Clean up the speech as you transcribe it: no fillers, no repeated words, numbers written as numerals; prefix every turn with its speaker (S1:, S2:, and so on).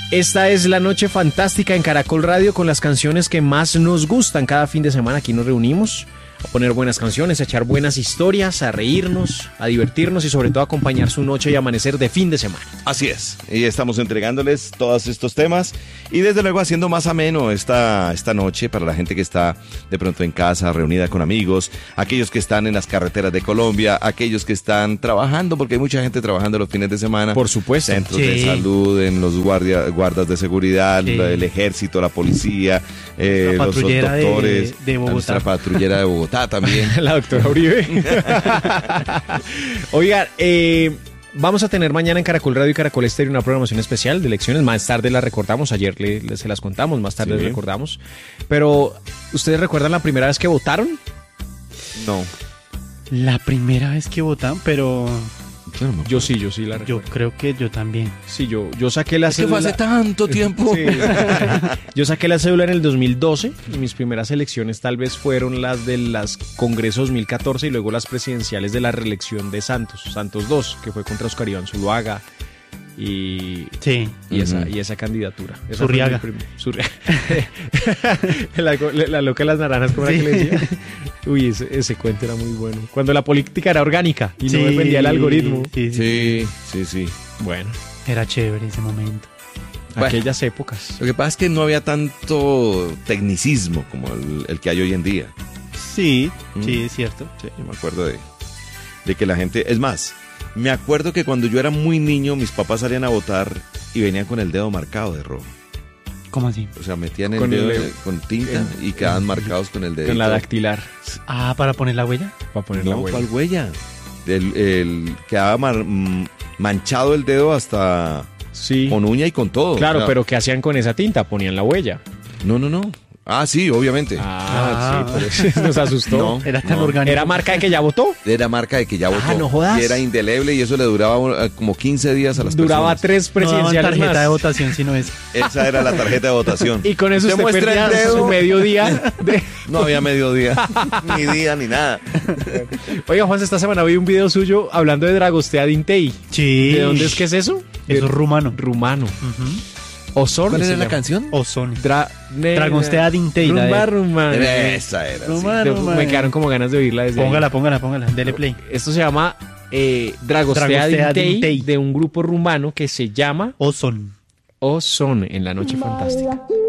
S1: Esta es la noche fantástica en Caracol Radio con las canciones que más nos gustan. Cada fin de semana aquí nos reunimos a poner buenas canciones, a echar buenas historias, a reírnos, a divertirnos y sobre todo a acompañar su noche y amanecer de fin de semana.
S2: Así es, y estamos entregándoles todos estos temas y desde luego haciendo más ameno esta noche para la gente que está de pronto en casa, reunida con amigos, aquellos que están en las carreteras de Colombia, aquellos que están trabajando, porque hay mucha gente trabajando los fines de semana.
S1: Por supuesto.
S2: Centros de salud, en los guardas de seguridad, el ejército, la policía, los doctores,
S3: de Bogotá.
S2: Nuestra patrullera de Bogotá también.
S1: La doctora Uribe. Oigan, vamos a tener mañana en Caracol Radio y Caracol Estéreo una programación especial de elecciones. Más tarde la recordamos, ayer se las contamos, más tarde les recordamos. Pero, ¿ustedes recuerdan la primera vez que votaron?
S2: No.
S3: La primera vez que votaron, pero...
S1: Yo sí la recuerdo.
S3: Yo creo que yo también.
S1: Sí, yo saqué la cédula.
S2: fue hace tanto tiempo.
S1: Sí. Yo saqué la cédula en el 2012 y mis primeras elecciones tal vez fueron las de las Congresos 2014 y luego las presidenciales de la reelección de Santos 2, que fue contra Oscar Iván Zuluaga y esa candidatura.
S3: Zurriaga.
S1: La loca de las naranjas, ¿cómo era que le decía? Uy, ese cuento era muy bueno. Cuando la política era orgánica y no dependía del algoritmo.
S2: Sí.
S1: Bueno.
S3: Era chévere ese momento.
S1: Aquellas épocas.
S2: Lo que pasa es que no había tanto tecnicismo como el que hay hoy en día.
S3: Sí, es cierto.
S2: Sí, yo me acuerdo de que la gente... Es más, me acuerdo que cuando yo era muy niño, mis papás salían a votar y venían con el dedo marcado de rojo.
S3: ¿Cómo así?
S2: O sea, metían el dedo con tinta y quedaban marcados con el dedo.
S1: Con la dactilar.
S3: Ah, ¿para poner la huella?
S1: Para poner la huella.
S2: ¿Cuál huella? Quedaba manchado el dedo hasta con uña y con todo.
S1: Claro, pero ¿qué hacían con esa tinta? Ponían la huella.
S2: No. Ah, sí, obviamente.
S1: Sí, pero nos asustó.
S2: No,
S3: era tan orgánico.
S1: ¿Era marca de que ya votó?
S2: Era marca de que ya votó.
S1: No jodas.
S2: Y era indeleble y eso le duraba como 15 días a las
S1: Duraba
S2: personas.
S1: 3 presidenciales
S3: no tarjeta
S1: más.
S3: de votación, sino esa.
S2: Esa era la tarjeta de votación.
S1: Y con eso usted
S2: muestra
S1: perdía
S2: el dedo.
S1: su mediodía.
S2: No había mediodía, ni día, ni nada.
S1: Oiga, Juan, esta semana vi un video suyo hablando de Dragostea Dintei.
S3: Sí.
S1: ¿De dónde es que es eso?
S3: Eso es rumano.
S1: Rumano. Ozone.
S2: ¿Cuál era la canción?
S3: Ozone.
S1: Dragostea
S3: Dintei.
S1: Rumano.
S2: Esa era.
S1: Me quedaron como ganas de oírla desde
S3: Póngala. Dele play.
S1: Esto se llama Dragostea Dintei, de un grupo rumano que se llama
S3: Ozone
S1: en la noche fantástica.